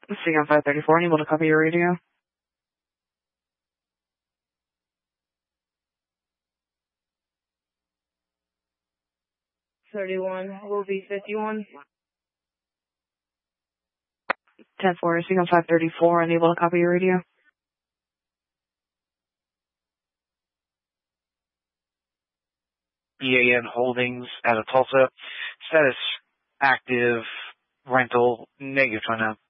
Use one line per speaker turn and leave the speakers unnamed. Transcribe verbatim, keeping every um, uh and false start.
Seagon five thirty-four, unable to copy your radio.
thirty-one will be fifty-one.
ten four, Seagon five thirty-four, unable to copy your radio.
E A N Holdings out of Tulsa. Status active, rental, negative right now.